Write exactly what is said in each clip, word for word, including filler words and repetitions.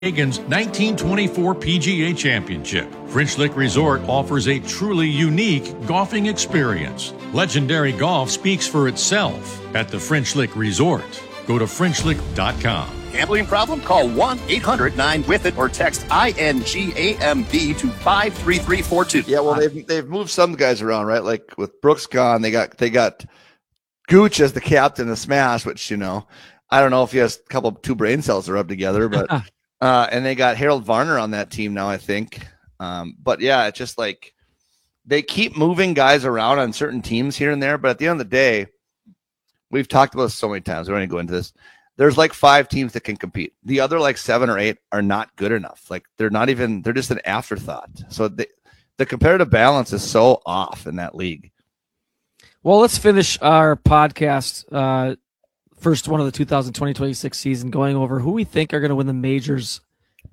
Hagen's nineteen twenty-four P G A Championship. French Lick Resort offers a truly unique golfing experience. Legendary golf speaks for itself at the French Lick Resort. Go to French Lick dot com. Gambling problem? Call one eight hundred nine with it or text I N G A M B to five three three four two. Yeah, well, they've they've moved some guys around, right? Like with Brooks gone, they got they got Gooch as the captain of Smash, which, you know, I don't know if he has a couple two brain cells to rub together, but uh, and they got Harold Varner on that team now, I think. Um, but yeah, it's just like they keep moving guys around on certain teams here and there. But at the end of the day, we've talked about this so many times. We don't need to go into this. There's like five teams that can compete. The other like seven or eight are not good enough. Like they're not even, they're just an afterthought. So the, the comparative balance is so off in that league. Well, let's finish our podcast, uh, first one of the two thousand twenty twenty-six season, going over who we think are going to win the majors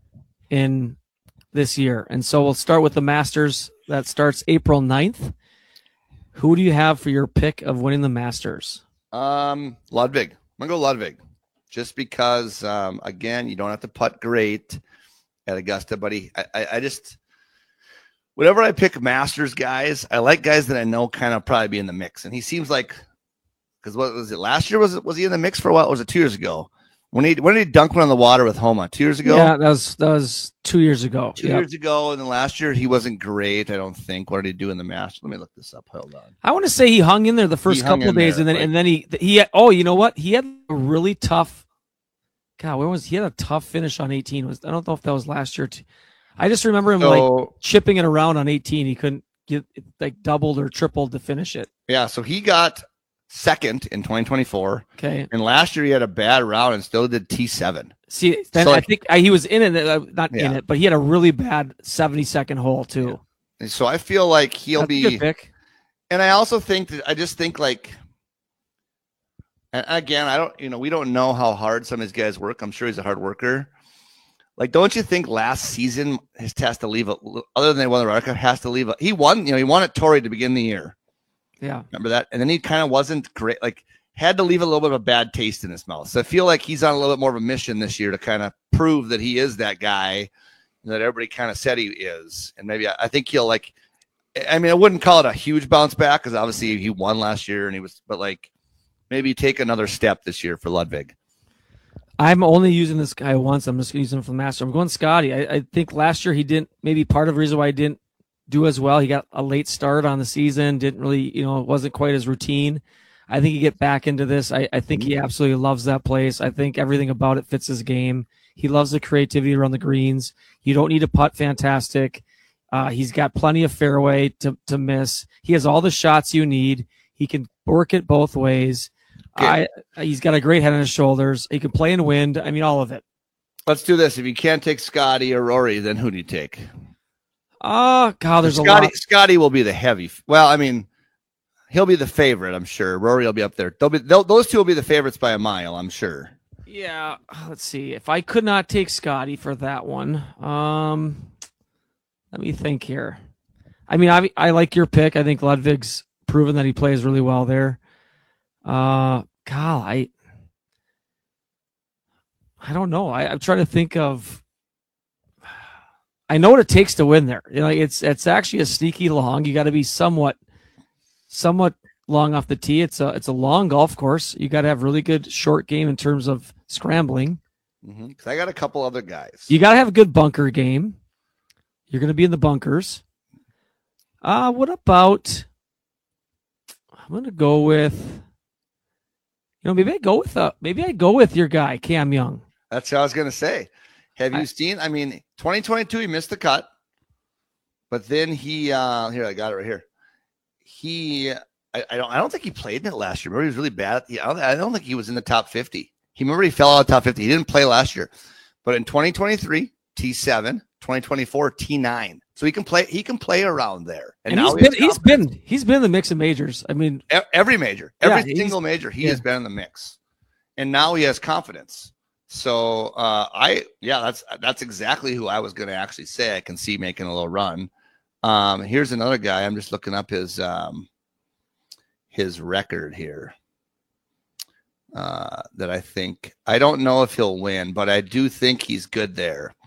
in this year. And so we'll start with the Masters. That starts April ninth. Who do you have for your pick of winning the Masters? Um, Ludwig. I'm going to go Ludwig. Just because, um, again, you don't have to putt great at Augusta, but he, I, I, I just, whenever I pick Masters guys, I like guys that I know kind of probably be in the mix. And he seems like, because what was it last year? Was it was he in the mix for a while? Or was it two years ago? When he when did he dunk one on the water with Homa? Two years ago? Yeah, that was that was two years ago. Two yep. years ago, and then last year he wasn't great. I don't think. What did he do in the Masters? Let me look this up. Hold on. I want to say he hung in there the first couple of days, there, and then like, and then he he had, oh, you know what? He had a really tough. God, where was he? Had a tough finish on eighteen. Was I don't know if that was last year. Too. I just remember him so, like chipping it around on eighteen. He couldn't get like doubled or tripled to finish it. Yeah, so he got second in twenty twenty-four. Okay. And last year he had a bad round and still did T seven. See, then so I like, think I, he was in it, uh, not yeah. in it, but he had a really bad seventy-second hole too. Yeah. So I feel like he'll That's be a good pick. And I also think that I just think like, and again, I don't, you know, we don't know how hard some of these guys work. I'm sure he's a hard worker. Like, don't you think last season his has to leave a, other than they won the Ryder Cup, has to leave a, he won, you know, he won at Torrey to begin the year. Yeah. Remember that? And then he kind of wasn't great, like had to leave a little bit of a bad taste in his mouth. So I feel like he's on a little bit more of a mission this year to kind of prove that he is that guy that everybody kind of said he is. And maybe I, I think he'll like, I mean, I wouldn't call it a huge bounce back because obviously he won last year and he was, but like maybe take another step this year for Ludwig. I'm only using this guy once. I'm just using him for the Master. I'm going Scotty. I, I think last year he didn't, maybe part of the reason why he didn't do as well. He got a late start on the season, didn't really, you know, it wasn't quite as routine. I think he get back into this. I, I think he absolutely loves that place. I think everything about it fits his game. He loves the creativity around the greens. You don't need to putt fantastic. Uh, he's got plenty of fairway to, to miss. He has all the shots you need. He can work it both ways. I, he's got a great head on his shoulders. He can play in wind. I mean, all of it. Let's do this. If you can't take Scotty or Rory, then who do you take? Oh, God, there's Scotty, a lot. Scotty will be the heavy. Well, I mean, he'll be the favorite, I'm sure. Rory will be up there. They'll be they'll, those two will be the favorites by a mile, I'm sure. Yeah, let's see. If I could not take Scotty for that one, um, let me think here. I mean, I I like your pick. I think Ludwig's proven that he plays really well there. Uh, God, I I don't know. I, I'm trying to think of. I know what it takes to win there. You know, it's it's actually a sneaky long. You got to be somewhat, somewhat long off the tee. It's a it's a long golf course. You got to have really good short game in terms of scrambling. Mm-hmm. Because I got a couple other guys. You got to have a good bunker game. You're going to be in the bunkers. Uh, what about? I'm going to go with. You know, maybe I go with uh, maybe I go with your guy Cam Young. That's what I was going to say. Have you I, seen? I mean, twenty twenty-two, he missed the cut, but then he uh, here I got it right here. He, I, I don't, I don't think he played in it last year. Remember, he was really bad. At the, I, don't, I don't think he was in the top fifty. He remember he fell out of the top fifty. He didn't play last year, but in twenty twenty-three, T seven, twenty twenty-four, T nine. So he can play. He can play around there. And, and now he's been, he's been, he's been in the mix of majors. I mean, every major, every yeah, single major, he yeah. has been in the mix, and now he has confidence. So uh, I, yeah, that's that's exactly who I was going to actually say. I can see making a little run. Um, here's another guy. I'm just looking up his um, his record here. uh, that I think I don't know if he'll win, but I do think he's good there.